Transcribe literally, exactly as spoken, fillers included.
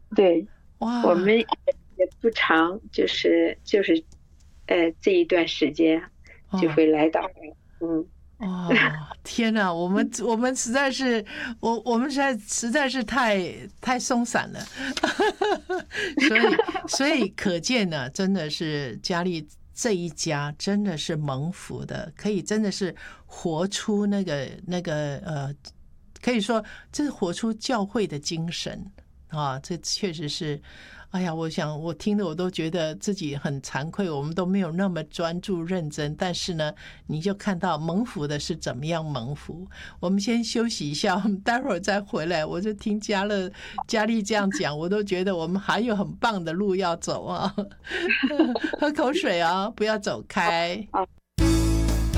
对，我哇， 们也不长，就是就是呃这一段时间就哦。 会来到。嗯。 哇，天哪！我们我们实在是，我我们实在实在是太太松散了，所以所以可见呢，真的是佳丽这一家真的是蒙福的，可以真的是活出那个那个呃，可以说这是活出教会的精神啊，这确实是。哎呀，我想我听的我都觉得自己很惭愧，我们都没有那么专注认真。但是呢，你就看到蒙福的是怎么样蒙福。我们先休息一下，我们待会儿再回来。我就听嘉乐、佳丽这样讲，我都觉得我们还有很棒的路要走啊。喝口水啊，不要走开。